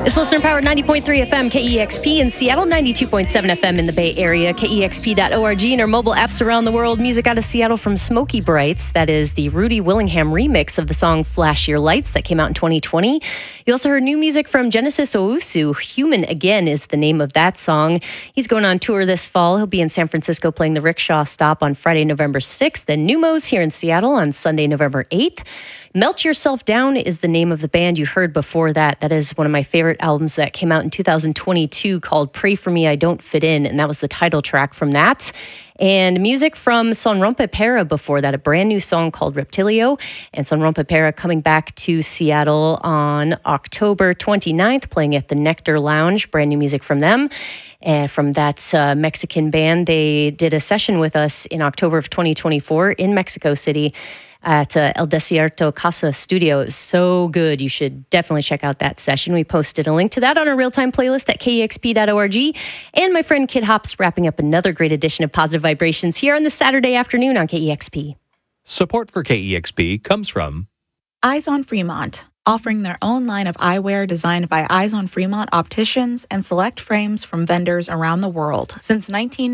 It's listener powered 90.3 FM KEXP in Seattle, 92.7 FM in the Bay Area, KEXP.org, and our mobile apps around the world. Music out of Seattle from Smokey Brights. That is the Rudy Willingham remix of the song Flash Your Lights that came out in 2020. You also heard new music from Genesis Owusu. Human Again is the name of that song. He's going on tour this fall. He'll be in San Francisco playing the Rickshaw Stop on Friday, November 6th, then Numos here in Seattle on Sunday, November 8th. Melt Yourself Down is the name of the band you heard before that. That is one of my favorite albums that came out in 2022 called Pray For Me, I Don't Fit In, and that was the title track from that. And music from Son Rompepera before that, a brand new song called Reptilio. And Son Rompepera coming back to Seattle on October 29th, playing at the Nectar Lounge, brand new music from them. And from that Mexican band, they did a session with us in October of 2024 in Mexico City at El Desierto Casa Studio. It was so good. You should definitely check out that session. We posted a link to that on our real-time playlist at KEXP.org. And my friend Kid Hops wrapping up another great edition of Positive Vibrations here on this Saturday afternoon on KEXP. Support for KEXP comes from Eyes on Fremont, offering their own line of eyewear designed by Eyes on Fremont opticians and select frames from vendors around the world since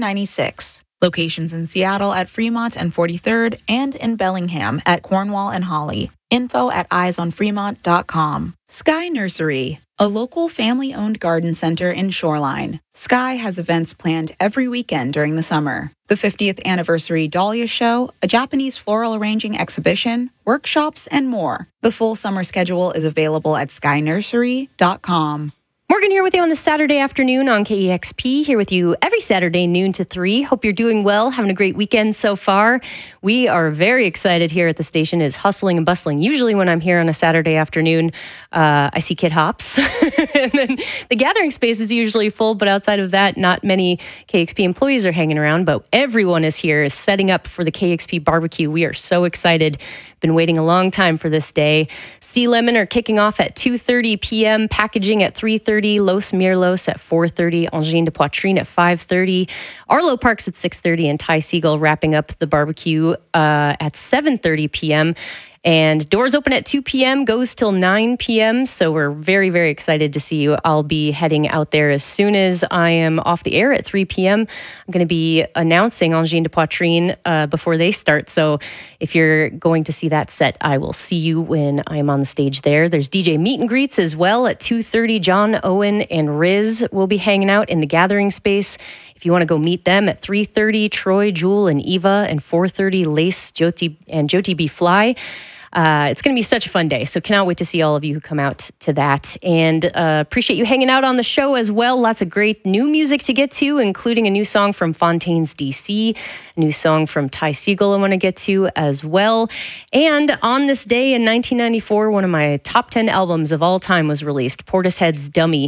1996. Locations in Seattle at Fremont and 43rd and in Bellingham at Cornwall and Holly. Info at eyesonfremont.com. Sky Nursery, a local family-owned garden center in Shoreline. Sky has events planned every weekend during the summer. The 50th anniversary Dahlia Show, a Japanese floral arranging exhibition, workshops, and more. The full summer schedule is available at skynursery.com. Morgan here with you on this Saturday afternoon on KEXP, here with you every Saturday noon to 3. Hope you're doing well, having a great weekend so far. We are very excited here at the station. It's hustling and bustling. Usually when I'm here on a Saturday afternoon, I see Kid Hops. And then the gathering space is usually full, but outside of that, not many KEXP employees are hanging around, but everyone is here setting up for the KEXP barbecue. We are so excited. Been waiting a long time for this day. Sea Lemon are kicking off at 2:30 p.m., packaging at 3:30, Los Mirlos at 4:30, Engine de Poitrine at 5:30, Arlo Parks at 6:30, and Ty Siegel wrapping up the barbecue at 7:30 p.m., and doors open at 2 p.m., goes till 9 p.m., so we're very, very excited to see you. I'll be heading out there as soon as I am off the air at 3 p.m. I'm going to be announcing Engine de Poitrine before they start, so if you're going to see that set, I will see you when I'm on the stage there. There's DJ Meet and Greets as well at 2:30. John, Owen, and Riz will be hanging out in the gathering space. If you want to go meet them at 3:30, Troy, Jewel, and Eva, and 4:30, Lace, Jyoti B. Fly. It's going to be such a fun day, so cannot wait to see all of you who come out to that. And appreciate you hanging out on the show as well. Lots of great new music to get to, including a new song from Fontaines DC, a new song from Ty Siegel I want to get to as well. And on this day in 1994, one of my top 10 albums of all time was released, Portishead's Dummy.